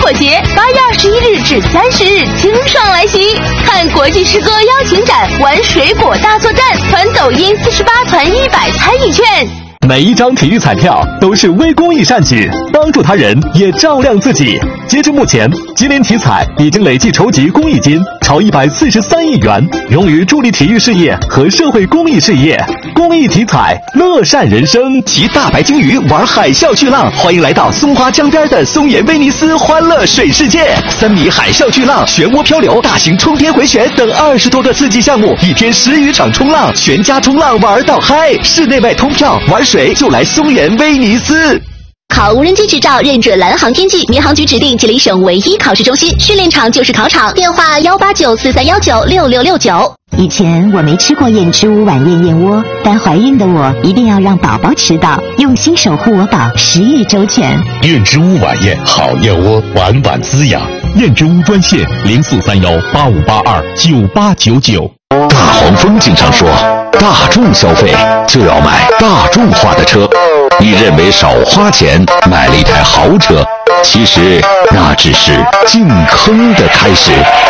果节8月21日至30日清爽来袭，看国际诗歌邀请展，玩水果大作战，团抖音48团100参与券。 每一张体育彩票都是微公益善举，帮助他人也照亮自己。截至目前，吉林体彩已经累计筹集公益金超143亿元，用于助力体育事业和社会公益事业。公益体彩，乐善人生。 骑大白鲸鱼，玩海啸巨浪，欢迎来到松花江边的松岩威尼斯欢乐水世界。3米海啸巨浪、漩涡漂流、大型冲天回旋等20多个刺激项目，1天10余场冲浪，全家冲浪玩到嗨！室内外通票，玩水就来松岩威尼斯。 考无人机执照认准蓝航天技，民航局指定吉林省唯一考试中心，训练场就是考场，电话18943196669。 以前我没吃过燕之屋晚宴燕窝，但怀孕的我一定要让宝宝吃到，用心守护我宝，10亿周全。 燕之屋晚宴好燕窝，晚晚滋养。燕之屋专线043185829899。 大黄蜂经常说，大众消费就要买大众化的车。你认为少花钱买了一台豪车，其实那只是进坑的开始。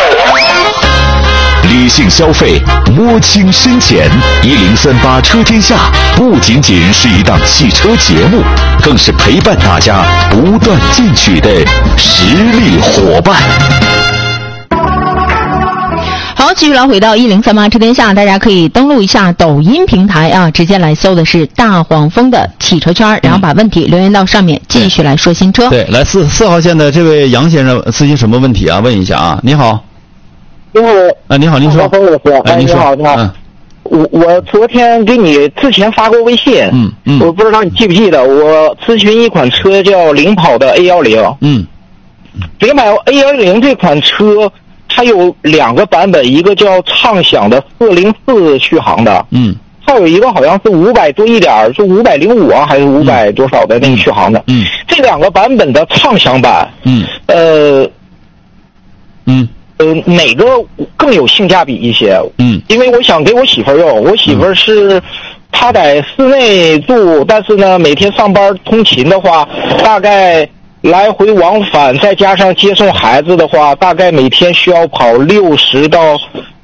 理性消费，摸清深浅。1038车天下不仅仅是一档汽车节目，更是陪伴大家不断进取的实力伙伴。 好，继续来回到1038车天下，大家可以登录一下抖音平台啊，直接来搜的是大黄蜂的汽车圈，然后把问题留言到上面，继续来说新车。 对，来4号线的这位杨先生咨询什么问题啊？问一下啊。你好。 你好。 你好，您说。 你好，你好。我昨天给你之前发过微信，我不知道你记不记得，我咨询一款车叫领跑的 A10。领跑 A10这款车，它有2个版本，一个叫畅享的404续航的，还有一个好像是500多一点，是505啊，还是500多少的那个续航的。这2个版本的畅享版，哪个更有性价比一些？因为我想给我媳妇儿用，我媳妇儿是她在室内住，但是呢，每天上班通勤的话，大概来回往返再加上接送孩子的话，大概每天需要跑60到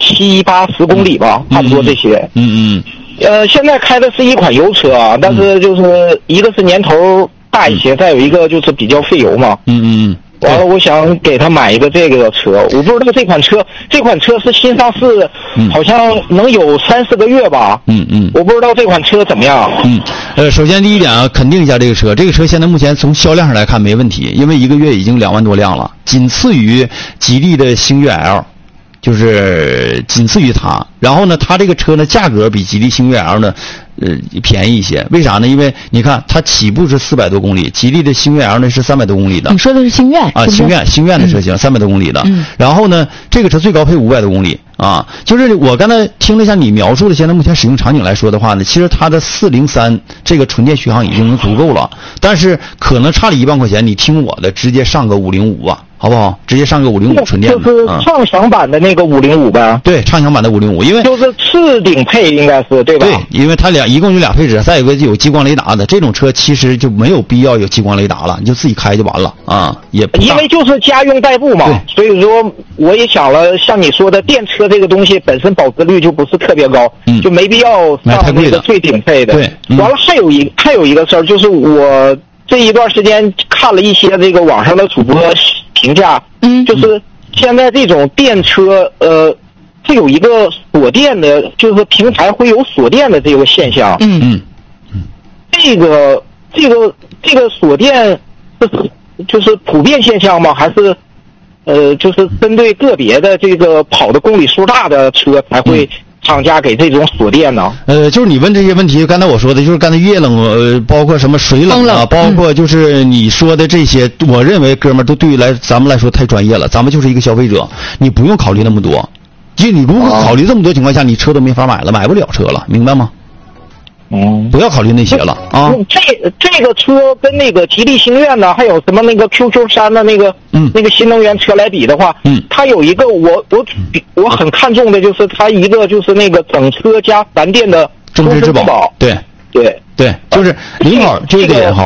70、80公里吧，差不多这些。现在开的是一款油车啊，但是就是一个是年头大一些，再有一个就是比较费油嘛。完了，我想给他买一个这个车，我不知道这款车是新上市，好像能有3-4个月吧。我不知道这款车怎么样。 首先第一点啊，肯定一下这个车现在目前从销量上来看没问题，因为1个月已经2万多辆了，仅次于吉利的星越 L， 就是仅次于它。然后呢，它这个车呢价格比吉利星越 L 呢便宜一些，为啥呢？因为你看它起步是400多公里，吉利的星越 L 呢是300多公里的。 你说的是星越啊？ 星越的车型300多公里的。然后呢，这个车最高配500多公里啊。就是我刚才听了一下你描述的现在目前使用场景来说的话呢，其实它的403这个纯电续航已经能足够了，但是可能差了1万块钱，你听我的，直接上个505吧。好不好？直接上个505纯电的， 就是畅享版的那个505呗。 对，畅享版的505，因为就是次顶配应该是对吧？ 对，因为它一共有2配置，再有个有激光雷达的，这种车其实就没有必要有激光雷达了，你就自己开就完了啊，也不因为就是家用代步嘛，所以说我也想了，像你说的电车这个东西本身保值率就不是特别高，就没必要上那个最顶配的。 对， 完了还有一个事儿，就是我这一段时间看了一些这个网上的主播评价，就是现在这种电车，它有一个锁电的，就是平台会有锁电的这个现象。这个锁电就是普遍现象吗？还是就是针对个别的这个跑的公里数大的车才会厂家给这种锁电呢？ 就是你问这些问题，刚才我说的就是刚才越冷，包括什么水冷啊，包括就是你说的这些，我认为哥们儿都对于咱们来说太专业了，咱们就是一个消费者，你不用考虑那么多。就你如果考虑这么多情况下，你车都没法买了，买不了车了，明白吗？不要考虑那些了啊！ 这个车跟那个吉利星越呢，还有什么那个 QQ3的那个新能源车来比的话，它有一个我很看重的就是它一个就是那个整车加3电的终身质保。对，就是领跑这个也好。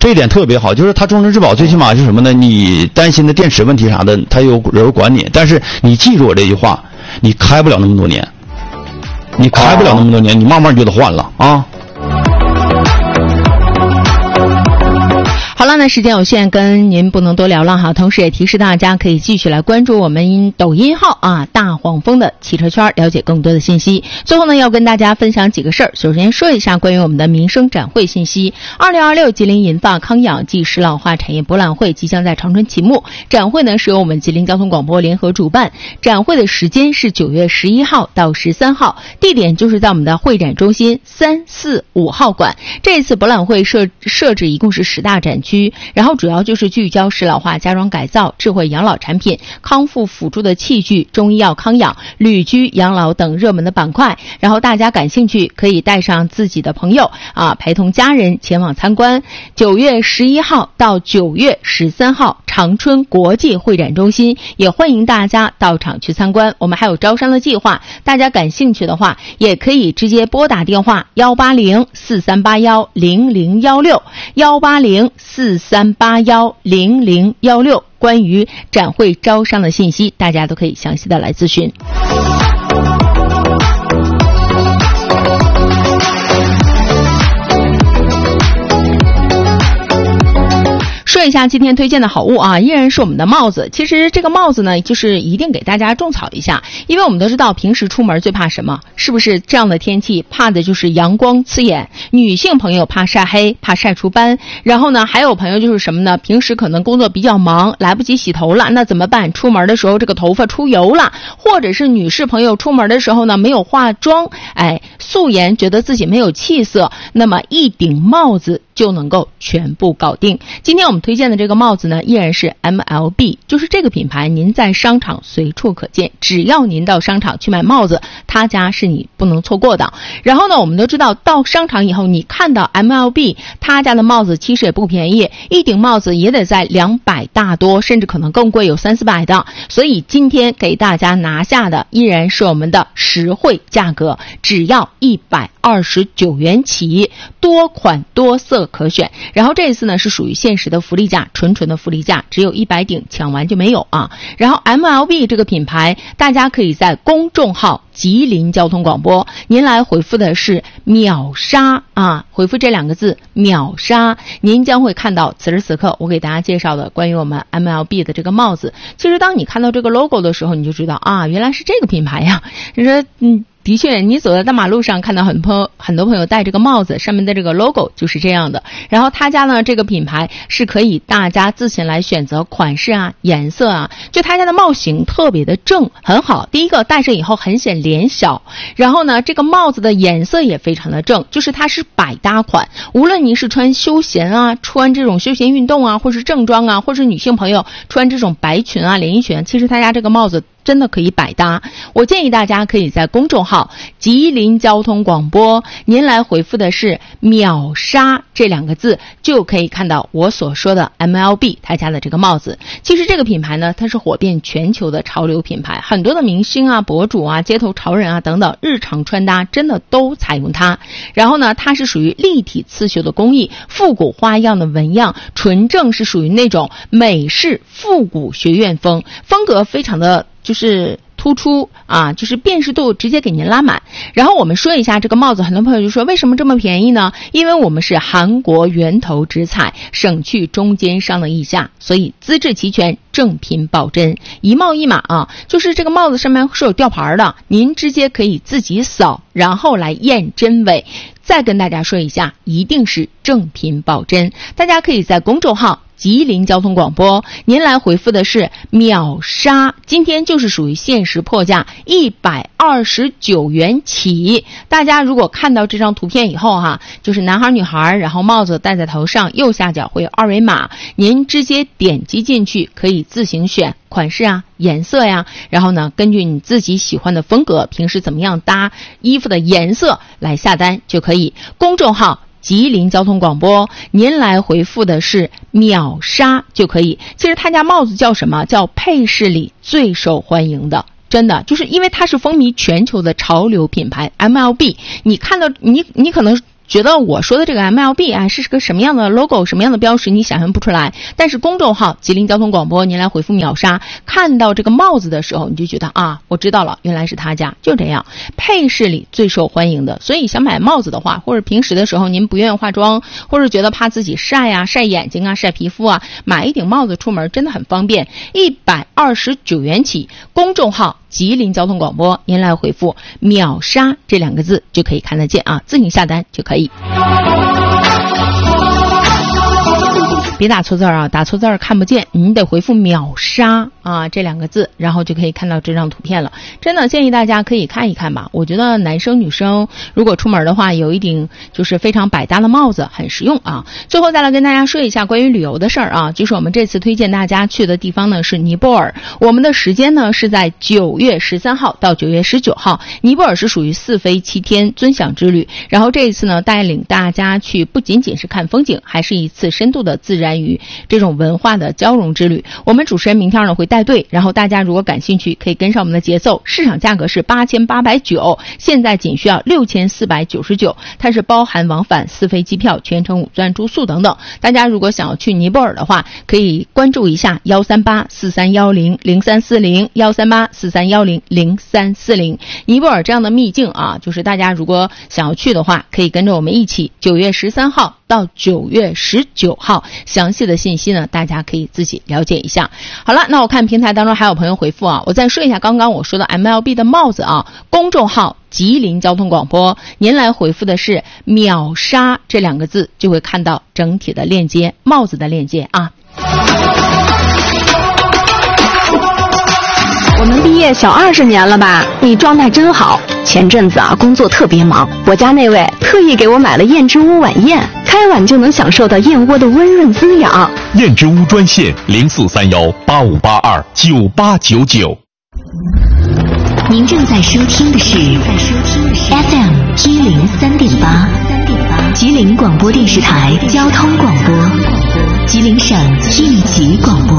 这一点特别好，就是它终身质保最起码是什么呢？你担心的电池问题啥的，它有人管你，但是你记住我这句话，你开不了那么多年，你慢慢就得换了啊。 好了，那时间有限，跟您不能多聊了哈。同时也提示大家可以继续来关注我们抖音号啊，大黄蜂的汽车圈，了解更多的信息。最后呢，要跟大家分享几个事儿。首先说一下关于我们的民生展会信息。2026吉林银发康养暨适老化产业博览会即将在长春启幕。展会呢是由我们吉林交通广播联合主办。展会的时间是9月11号到13号，地点就是在我们的会展中心3、4、5号馆。这次博览会设置一共是10大展区，然后主要就是聚焦适老化家装改造、智慧养老产品、康复辅助的器具、中医药康养、旅居养老等热门的板块。然后大家感兴趣可以带上自己的朋友啊，陪同家人前往参观。9月11号到9月13号，长春国际会展中心，也欢迎大家到场去参观。我们还有招商的计划，大家感兴趣的话，也可以直接拨打电话180-4381-0016 180-4381-0016，关于展会招商的信息，大家都可以详细的来咨询。说一下今天推荐的好物啊，依然是我们的帽子。其实这个帽子呢，就是一定给大家种草一下，因为我们都知道平时出门最怕什么，是不是这样的天气怕的就是阳光刺眼，女性朋友怕晒黑，怕晒出斑，然后呢还有朋友就是什么呢，平时可能工作比较忙，来不及洗头了，那怎么办？出门的时候这个头发出油了，或者是女士朋友出门的时候呢没有化妆，素颜觉得自己没有气色，那么一顶帽子就能够全部搞定。今天我们推荐的这个帽子呢，依然是 MLB， 就是这个品牌，您在商场随处可见，只要您到商场去买帽子，他家是你不能错过的。然后呢，我们都知道到商场以后，你看到 MLB 他家的帽子其实也不便宜，一顶帽子也得在200大多，甚至可能更贵，有300-400的。所以今天给大家拿下的依然是我们的实惠价格，只要129元起，多款多色可选。然后这次呢是属于限时的福利价，纯的福利价，只有100顶，抢完就没有啊。然后 MLB 这个品牌，大家可以在公众号吉林交通广播，您来回复的是秒杀啊，回复这2个字秒杀，您将会看到此时此刻我给大家介绍的关于我们 MLB 的这个帽子。其实当你看到这个 logo 的时候，你就知道啊，原来是这个品牌呀。你说的确，你走在大马路上看到很多朋友戴这个帽子，上面的这个 logo 就是这样的。然后他家呢这个品牌是可以大家自行来选择款式啊、颜色啊，就他家的帽型特别的正，很好。第一个戴上以后很显脸小，然后呢这个帽子的颜色也非常的正，就是它是百搭款，无论您是穿休闲啊、穿这种休闲运动啊，或是正装啊，或是女性朋友穿这种白裙啊、连衣裙，其实他家这个帽子真的可以百搭。我建议大家可以在公众号吉林交通广播，您来回复的是秒杀这2个字，就可以看到我所说的 MLB 他家的这个帽子。其实这个品牌呢，它是火遍全球的潮流品牌，很多的明星啊、博主啊、街头潮人啊等等，日常穿搭真的都采用它。然后呢，它是属于立体刺绣的工艺，复古花样的纹样，纯正是属于那种美式复古学院风格，非常的就是突出啊，就是辨识度直接给您拉满。然后我们说一下这个帽子，很多朋友就说为什么这么便宜呢？因为我们是韩国源头直采，省去中间商的溢价，所以资质齐全，正品保真，一帽一码啊。就是这个帽子上面是有吊牌的，您直接可以自己扫，然后来验真伪。再跟大家说一下，一定是正品保真。大家可以在公众号吉林交通广播，您来回复的是秒杀，今天就是属于限时破价，129元起。大家如果看到这张图片以后哈，就是男孩女孩，然后帽子戴在头上，右下角会有2维码，您直接点击进去，可以自行选款式啊、颜色呀，然后呢根据你自己喜欢的风格，平时怎么样搭衣服的颜色来下单就可以。公众号吉林交通广播，您来回复的是秒杀就可以。其实他家帽子叫什么？叫配饰里最受欢迎的。真的就是因为它是风靡全球的潮流品牌 MLB， 你看到你可能觉得我说的这个 MLB 啊是个什么样的 logo 什么样的标识你想象不出来，但是公众号吉林交通广播您来回复秒杀，看到这个帽子的时候你就觉得啊我知道了，原来是他家，就这样，配饰里最受欢迎的。所以想买帽子的话，或者平时的时候您不愿意化妆，或者觉得怕自己晒啊晒眼睛啊晒皮肤啊，买一顶帽子出门真的很方便，129元起，公众号吉林交通广播您来回复秒杀这2个字就可以看得见啊，自行下单就可以。别打错字啊，打错字看不见，你得回复秒杀啊这2个字，然后就可以看到这张图片了。真的建议大家可以看一看吧，我觉得男生女生如果出门的话，有一顶就是非常百搭的帽子很实用啊。最后再来跟大家说一下关于旅游的事儿啊，就是我们这次推荐大家去的地方呢是尼泊尔，我们的时间呢是在9月13号到9月19号，尼泊尔是属于4飞7天尊享之旅，然后这一次呢带领大家去不仅仅是看风景，还是一次深度的自然与这种文化的交融之旅。我们主持人明天呢会带队，然后大家如果感兴趣可以跟上我们的节奏，市场价格是8890，现在仅需要6499，它是包含往返4飞机票、全程5钻住宿等等。大家如果想要去尼泊尔的话，可以关注一下13843100340 13843100340。尼泊尔这样的秘境啊，就是大家如果想要去的话，可以跟着我们一起9月13号到9月19号，详细的信息呢大家可以自己了解一下。好了，那我看平台当中还有朋友回复啊，我再说一下刚刚我说的 MLB 的帽子啊，公众号吉林交通广播您来回复的是秒杀这2个字，就会看到整体的链接，帽子的链接啊。 我们毕业小20年了吧，你状态真好。前阵子啊工作特别忙，我家那位特意给我买了燕之屋晚宴，开碗就能享受到燕窝的温润滋养。 燕之屋专线043185829899。 您正在收听的是 FM 103.8，吉林广播电视台交通广播，吉林省应急广播。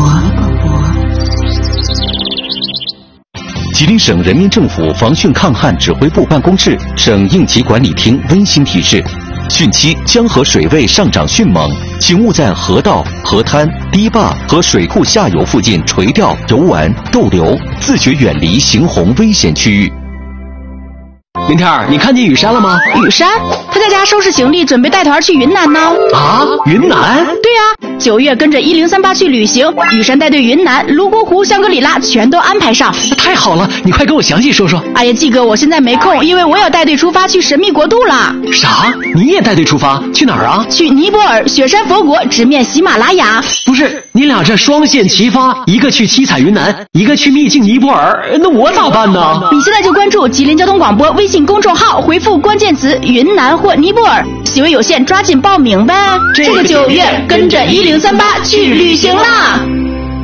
吉林省人民政府防汛抗旱指挥部办公室、省应急管理厅温馨提示：汛期江河水位上涨迅猛，请勿在河道、河滩、堤坝和水库下游附近垂钓、游玩、逗留，自觉远离行洪危险区域。 明天儿，你看见雨山了吗？ 雨山，他在家收拾行李，准备带团去云南呢。 啊，云南？ 对呀，9月跟着1038去旅行，雨山带队云南、泸沽湖、香格里拉全都安排上。 太好了，你快跟我详细说说。 哎呀，季哥，我现在没空，因为我要带队出发去神秘国度了。 啥？你也带队出发？去哪儿啊？ 去尼泊尔雪山佛国，直面喜马拉雅。 不是，你俩这双线齐发，一个去七彩云南，一个去秘境尼泊尔，那我咋办呢？ 你现在就关注吉林交通广播微信公众号，回复关键词云南或尼泊尔，席位有限，抓紧报名呗。这个9月跟着1038去旅行啦。